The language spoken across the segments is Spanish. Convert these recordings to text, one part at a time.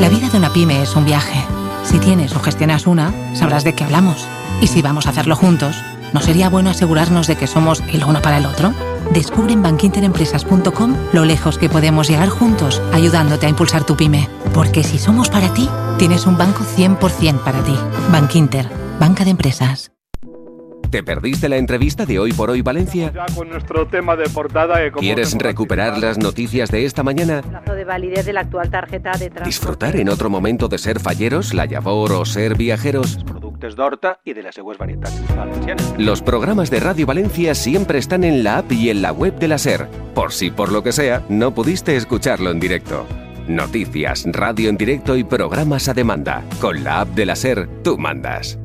La vida de una pyme es un viaje. Si tienes o gestionas una, sabrás de qué hablamos. Y si vamos a hacerlo juntos, ¿no sería bueno asegurarnos de que somos el uno para el otro? Descubre en bankinterempresas.com lo lejos que podemos llegar juntos, ayudándote a impulsar tu pyme. Porque si somos para ti, tienes un banco 100% para ti. Bankinter, banca de empresas. ¿Te perdiste la entrevista de Hoy por Hoy Valencia? Ya con nuestro tema de portada. ¿Quieres recuperar las noticias de esta mañana? Plazo de validez de la actual tarjeta de transporte. ¿Disfrutar en otro momento de ser falleros, la llavor o ser viajeros? Productos d'horta y de las seues varietats valencianes. Los programas de Radio Valencia siempre están en la app y en la web de la SER, por si por lo que sea no pudiste escucharlo en directo. Noticias, radio en directo y programas a demanda. Con la app de la SER, tú mandas.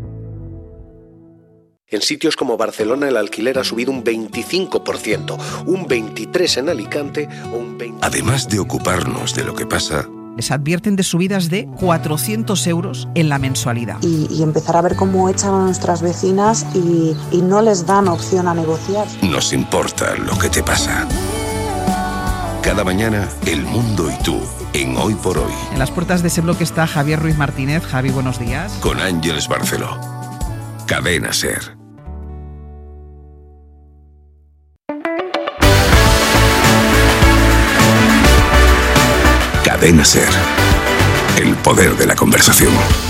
En sitios como Barcelona el alquiler ha subido un 25%, un 23% en Alicante o un 20%. Además de ocuparnos de lo que pasa, les advierten de subidas de 400 euros en la mensualidad. Y empezar a ver cómo echan a nuestras vecinas y no les dan opción a negociar. nos importa lo que te pasa. Cada mañana, el mundo y tú, en Hoy por Hoy. En las puertas de ese bloque está Javier Ruiz Martínez. Javi, buenos días. Con Ángeles Barceló. Cadena SER. Cadena SER. El poder de la conversación.